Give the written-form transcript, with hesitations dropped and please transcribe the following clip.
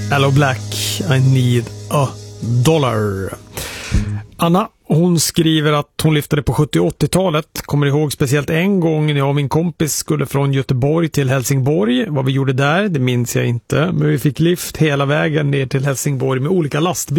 Hello Black, I need a dollar. Anna, hon skriver att hon lyftade på 70- och 80-talet. Kommer ihåg speciellt en gång när jag och min kompis skulle från Göteborg till Helsingborg. Vad vi gjorde där, det minns jag inte. Men vi fick lift hela vägen ner till Helsingborg med olika lastbilar.